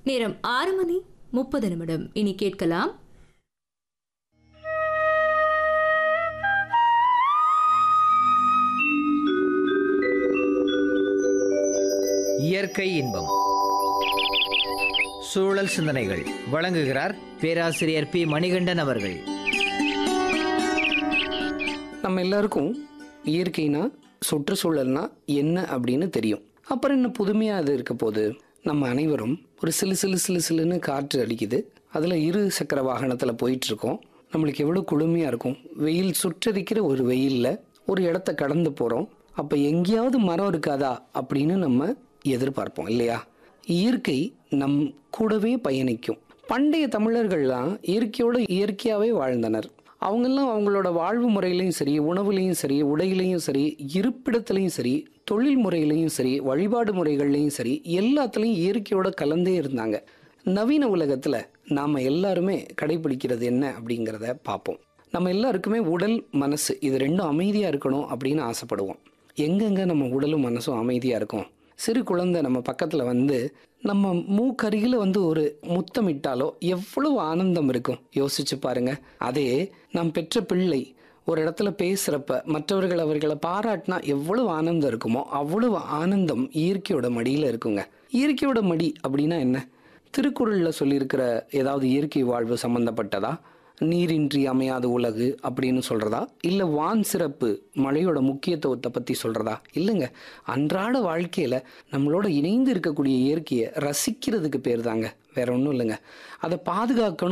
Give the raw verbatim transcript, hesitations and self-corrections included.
நேரம் ஆறு மணி முப்பது நிமிடம். இனி கேட்கலாம் இயற்கை இன்பம். சூழல் சிந்தனைகள் வழங்குகிறார் பேராசிரியர் பி மணிகண்டன் அவர்கள். நம்ம எல்லாருக்கும் இயற்கைனா சுற்றுச்சூழல்னா என்ன அப்படின்னு தெரியும். அப்புறம் என்ன புதுமையாக அது இருக்க போது? நம்ம அனைவரும் ஒரு சிலு சிலு சிலு சிலுன்னு காற்று அடிக்குது, அதில் இரு சக்கர வாகனத்தில் போயிட்டுருக்கோம். நம்மளுக்கு எவ்வளோ குளுமையாக இருக்கும். வெயில் சுற்றரிக்கிற ஒரு வெயிலில் ஒரு இடத்த கடந்து போகிறோம். அப்போ எங்கேயாவது மரம் இருக்காதா அப்படின்னு நம்ம எதிர்பார்ப்போம் இல்லையா? இயற்கை நம் கூடவே பயணிக்கும். பண்டைய தமிழர்கள்லாம் இயற்கையோடு இயற்கையாகவே வாழ்ந்தனர். அவங்கெல்லாம் அவங்களோட வாழ்வு முறையிலையும் சரி, உணவுலையும் சரி, உடையிலையும் சரி, இருப்பிடத்துலையும் சரி, தொழில் முறையிலையும் சரி, வழிபாடு முறைகள்லையும் சரி, எல்லாத்துலேயும் இயற்கையோட கலந்தே இருந்தாங்க. நவீன உலகத்தில் நாம் எல்லாருமே கடைபிடிக்கிறது என்ன அப்படிங்கிறத பார்ப்போம். நம்ம எல்லாருக்குமே உடல் மனசு இது ரெண்டும் அமைதியாக இருக்கணும் அப்படின்னு ஆசைப்படுவோம். எங்கெங்கே நம்ம உடலும் மனசும் அமைதியாக இருக்கும்? சிறு குழந்தை நம்ம பக்கத்தில் வந்து நம்ம மூக்கருகில் வந்து ஒரு முத்தமிட்டாலோ எவ்வளவு ஆனந்தம் இருக்கும் யோசிச்சு பாருங்க. அதே நாம் பெற்ற பிள்ளை ஒரு இடத்துல பேசுகிறப்ப மற்றவர்கள் அவர்களை பாராட்டினா எவ்வளவு ஆனந்தம் இருக்குமோ அவ்வளவு ஆனந்தம் இயற்கையோட மடியில் இருக்குங்க. இயற்கையோட மடி அப்படின்னா என்ன? திருக்குறளில் சொல்லியிருக்கிற ஏதாவது இயற்கை வாழ்வு சம்மந்தப்பட்டதா? நீரின்றி அமையாத உலகு அப்படின்னு சொல்கிறதா? இல்லை வான் சிறப்பு மழையோட முக்கியத்துவத்தை பற்றி சொல்கிறதா? இல்லைங்க, அன்றாட வாழ்க்கையில் நம்மளோட இணைந்து இருக்கக்கூடிய இயற்கையை ரசிக்கிறதுக்கு பேர் தாங்க, வேற ஒன்றும் இல்லைங்க. அதை பாதுகாக்கணும்